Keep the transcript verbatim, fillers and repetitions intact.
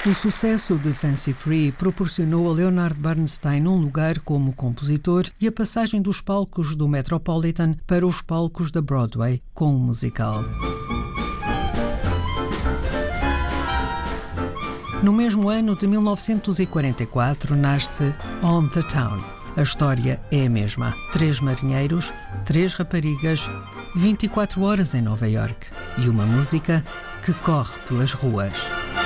O sucesso de Fancy Free proporcionou a Leonard Bernstein um lugar como compositor e a passagem dos palcos do Metropolitan para os palcos da Broadway com o musical. No mesmo ano de mil novecentos e quarenta e quatro, nasce On the Town. A história é a mesma. Três marinheiros, três raparigas, vinte e quatro horas em Nova York e uma música que corre pelas ruas.